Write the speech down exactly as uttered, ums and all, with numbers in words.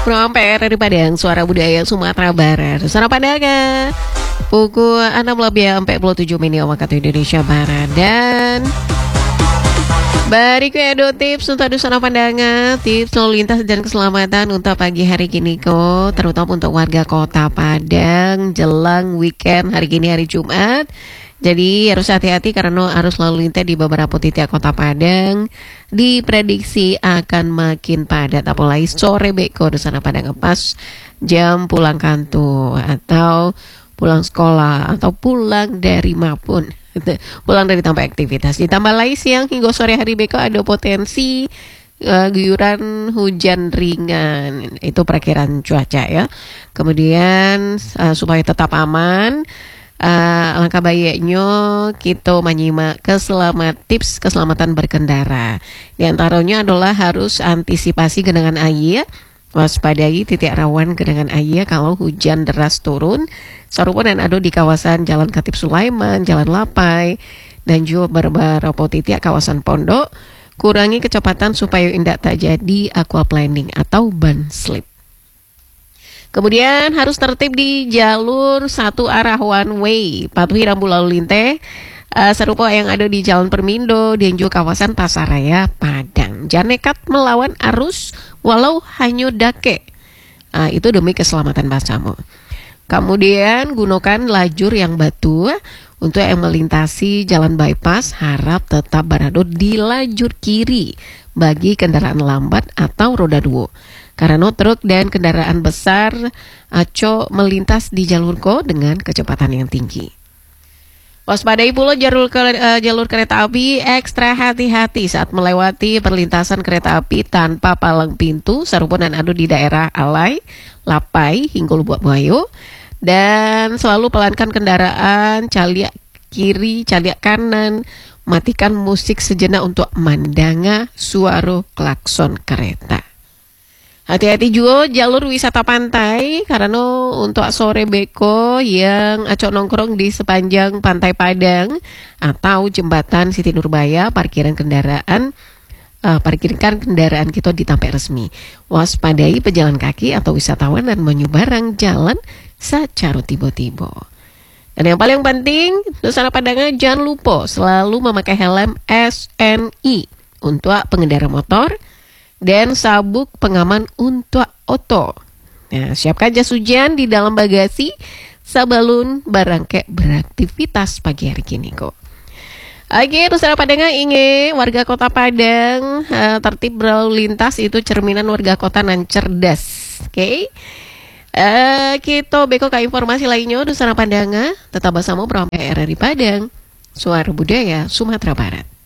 Program P R dari Padang, Suara Budaya Sumatera Barat. Suara Padang, pukul enam lebih empat puluh tujuh menit waktu Indonesia Barat. Dan berikut edo tips untuk Dusana Pandangan, tips lalu lintas dan keselamatan untuk pagi hari gini kok, terutama untuk warga Kota Padang jelang weekend hari gini hari Jumat. Jadi harus hati-hati karena arus lalu lintas di beberapa titik Kota Padang diprediksi akan makin padat, apalagi sore beko di sana Padang pas jam pulang kantor atau pulang sekolah atau pulang dari maupun pulang dari tempat aktivitas. Ditambah lagi siang hingga sore hari beko ada potensi uh, guyuran hujan ringan. Itu perakiraan cuaca ya. Kemudian uh, supaya tetap aman, Uh, langkah baiknya kita menyimak keselamat tips keselamatan berkendara. Di antaranya adalah harus antisipasi genangan air, waspadai titik rawan genangan air kalau hujan deras turun. Sarupun dan ada di kawasan Jalan Khatib Sulaiman, Jalan Lapai, dan juga beberapa titik kawasan Pondok. Kurangi kecepatan supaya tidak terjadi aquaplaning atau ban slip. Kemudian harus tertib di jalur satu arah one way, patuhi rambu lalu lintas uh, serupa yang ada di Jalan Permindo dan juga kawasan Pasaraya Padang. Jangan nekat melawan arus walau hanya dake. Uh, itu demi keselamatan bersama. Kemudian gunakan lajur yang batu untuk yang melintasi jalan bypass, harap tetap berada di lajur kiri bagi kendaraan lambat atau roda dua. Karena truk dan kendaraan besar aco melintas di jalur ko dengan kecepatan yang tinggi. Waspadai pula jalur, uh, jalur kereta api, ekstra hati-hati saat melewati perlintasan kereta api tanpa palang pintu, sarupunan adu di daerah Alai, Lapai, hingga Lubuk Buayo. Dan selalu pelankan kendaraan, caliak kiri, caliak kanan, matikan musik sejenak untuk mandanga suara klakson kereta. Hati-hati juga jalur wisata pantai karena untuk sore beko yang acok nongkrong di sepanjang Pantai Padang atau jembatan Siti Nurbaya, parkiran kendaraan uh, parkirkan kendaraan kita di tempat resmi. Waspadai pejalan kaki atau wisatawan dan menyeberang jalan secara tiba-tiba. Dan yang paling penting, Dusana Pandangan jangan lupa selalu memakai helm S N I untuk pengendara motor dan sabuk pengaman untuk oto. Nah, siapkan jas hujan di dalam bagasi sebelum barangke beraktivitas pagi hari kini kok. Oke, Dusana Pandangan ingin warga Kota Padang uh, tertib berlalu lintas itu cerminan warga kota nan cerdas. Oke. Okay? Uh, kita beko ke informasi lainnya Dusana Pandangan tetap bersama Program P R dari Padang, Suara Budaya Sumatera Barat.